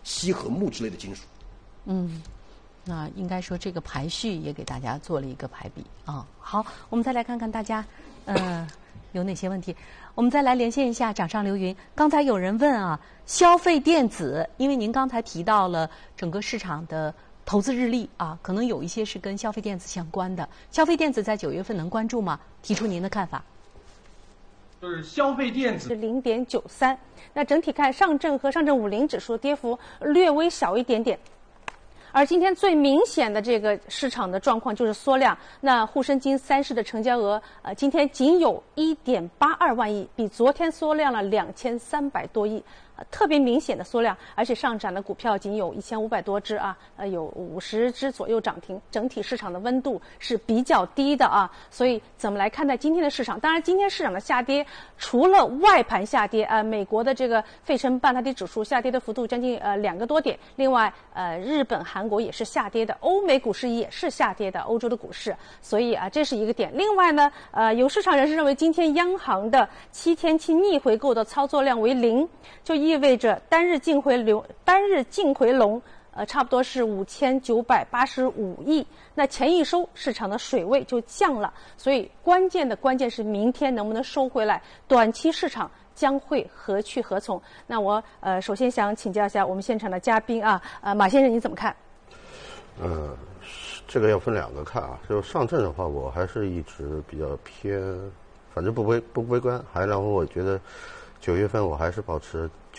锡和钼之类的金属。 那应该说这个排序也给大家做了一个排比啊。好，我们再来看看大家有哪些问题。我们再来连线一下掌上流云。刚才有人问啊，消费电子，因为您刚才提到了整个市场的投资日历啊，可能有一些是跟消费电子相关的。消费电子在9月份能关注吗？提出您的看法。 就是消费电子是0.93，那整体看上证和上证50指数跌幅略微小一点点。而今天最明显的这个市场的状况就是缩量。那沪深金30的成交额，今天仅有1.82万亿，比昨天缩量了2300多亿。特别明显的缩量，而且上涨的股票仅有1500多只啊，有50只左右涨停，整体市场的温度是比较低的啊。所以怎么来看待今天的市场？当然，今天市场的下跌，除了外盘下跌美国的这个费城半导体指数下跌的幅度将近2个多点，另外日本、韩国也是下跌的，欧美股市也是下跌的，欧洲的股市，所以这是一个点。另外呢，有市场人士认为，今天央行的7天期逆回购的操作量为0，就意味着单日净回笼差不多是5985亿。那前一收市场的水位就降了，所以关键是明天能不能收回来，短期市场将会何去何从？那我首先想请教一下我们现场的嘉宾马先生你怎么看？ 这个要分2个看啊。就上证的话，我还是一直比较偏，反正不悲观，然后我觉得9月份我还是保持